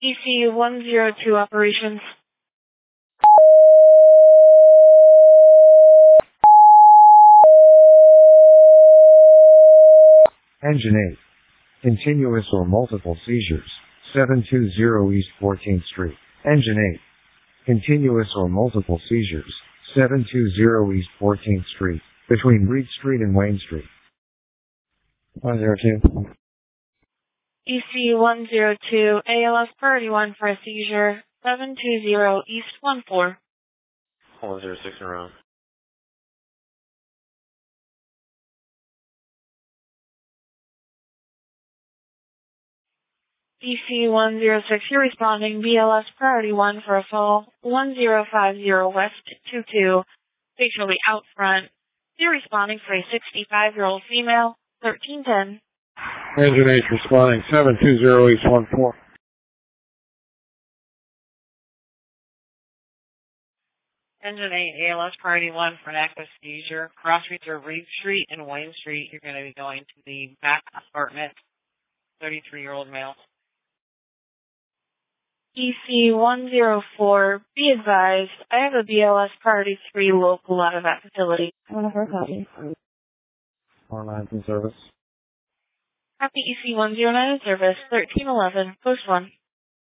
ECU 102 operations. Engine 8. Continuous or multiple seizures. 720 East 14th Street. Engine 8. Continuous or multiple seizures. 720 East 14th Street. Between Reed Street and Wayne Street. 102. ECU 102, ALS priority 1 for a seizure. 720 East 14. 106 in a row. ECU 106, you're responding. BLS priority 1 for a fall. 1050 West 22, facially out front. You're responding for a 65-year-old female. 1310. Engine 8 responding. 720 East 14. Engine 8, ALS priority 1 for an active seizure. Cross Reserve Reed Street and Wayne Street. You're going to be going to the back apartment. 33-year-old male. EC 104, be advised, I have a BLS priority 3 local out of that facility. I want a hard copy. R9 in service. Copy EC 109 in service. 1311, post 1.